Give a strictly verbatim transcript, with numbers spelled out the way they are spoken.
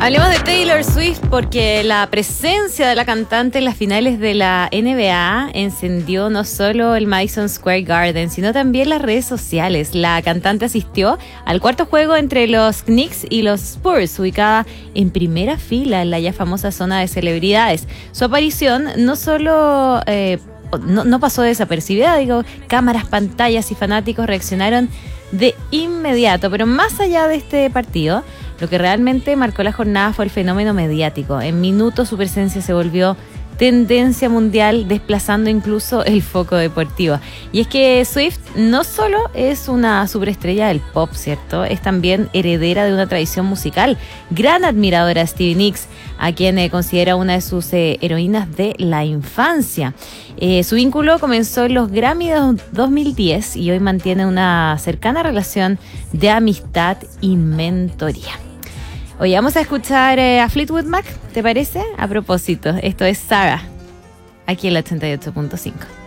Hablemos de Taylor Swift porque la presencia de la cantante en las finales de la N B A encendió no solo el Madison Square Garden, sino también las redes sociales. La cantante asistió al cuarto juego entre los Knicks y los Spurs, ubicada en primera fila en la ya famosa zona de celebridades. Su aparición no solo... Eh, No, no pasó desapercibida, digo, cámaras, pantallas y fanáticos reaccionaron de inmediato, pero más allá de este partido, lo que realmente marcó la jornada fue el fenómeno mediático. En minutos su presencia se volvió tendencia mundial, desplazando incluso el foco deportivo. Y es que Swift no solo es una superestrella del pop, ¿cierto? Es también heredera de una tradición musical, gran admiradora de Stevie Nicks, a quien eh, considera una de sus eh, heroínas de la infancia. Eh, su vínculo comenzó en los Grammy de dos mil diez y hoy mantiene una cercana relación de amistad y mentoría. Oye, vamos a escuchar eh, a Fleetwood Mac, ¿te parece? A propósito, esto es Sarah, aquí en la ochenta y ocho punto cinco.